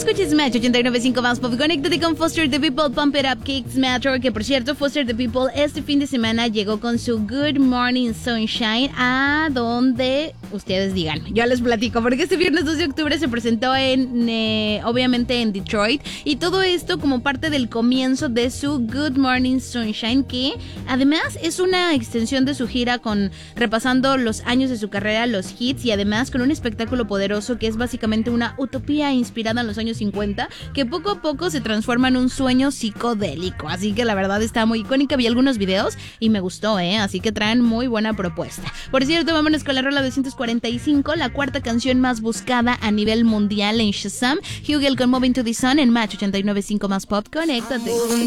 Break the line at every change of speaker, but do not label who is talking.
escuches Match 89.5 más pop. Conéctate con Foster the People, Pump It Up Kicks Metro. Que por cierto, Foster the People este fin de semana llegó con su Good Morning Sunshine a donde ustedes digan. Yo les platico porque este viernes 2 de octubre se presentó obviamente en Detroit. Y todo esto como parte del comienzo de su Good Morning Sunshine, que además es una extensión de su gira repasando los años de su carrera, los hits, y además con un espectáculo poderoso que es básicamente una utopía inspirada en los años 50 que poco a poco se transforma en un sueño psicodélico. Así que la verdad está muy icónica. Vi algunos videos y me gustó, así que traen muy buena propuesta. Por cierto, vámonos con la rola 245, la cuarta canción más buscada a nivel mundial en Shazam. Hugel con Moving to the Sun en Match 89.5 más pop. Conéctate.